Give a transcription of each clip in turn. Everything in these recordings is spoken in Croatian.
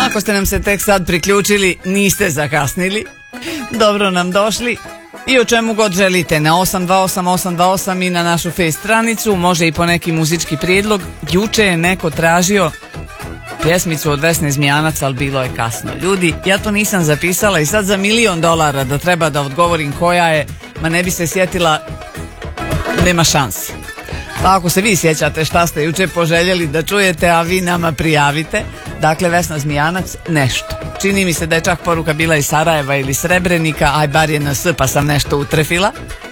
Ako ste nam se tek sad priključili, niste zakasnili. Dobro nam došli. I o čemu god želite na 828 i na našu face stranicu, može i po neki muzički prijedlog. Juče je neko tražio pjesmicu od Vesne Zmijanac, ali bilo je kasno. Ljudi, ja to nisam zapisala i sad za $1.000.000 da treba da odgovorim koja je, ma ne bi se sjetila, nema šanse. Pa ako se vi sjećate šta ste juče poželjeli da čujete, a vi nama prijavite. Dakle, Vesna Zmijanac, nešto. Čini mi se da je čak poruka bila iz Sarajeva ili Srebrenika, aj bar je na S, pa sam nešto utrefila.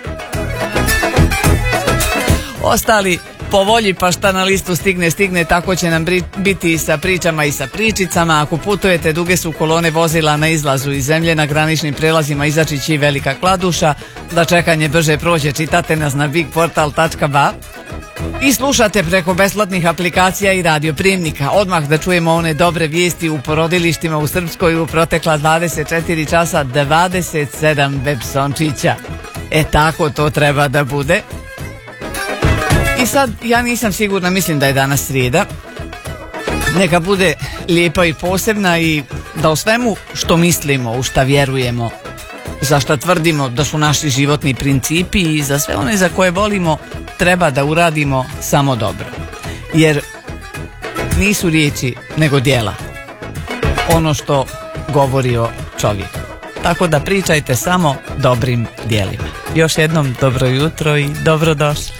Ostali po volji, pa šta na listu stigne, tako će nam biti i sa pričama i sa pričicama. Ako putujete, duge su kolone vozila na izlazu iz zemlje, na graničnim prelazima Izačić i Velika Kladuša. Da čekanje brže prođe, čitate nas na bigportal.ba i slušate preko besplatnih aplikacija i radioprijemnika. Odmah da čujemo one dobre vijesti u porodilištima u Srpskoj u protekla 24 časa 27 bebsončića. Tako to treba da bude. I sad, ja nisam sigurna, mislim da je danas srijeda. Neka bude lijepa i posebna i da o svemu što mislimo, u šta vjerujemo, za šta tvrdimo da su naši životni principi i za sve one za koje volimo, treba da uradimo samo dobro. Jer nisu riječi nego djela ono što govori o čovjeku. Tako da pričajte samo dobrim djelima. Još jednom dobro jutro i dobrodošli.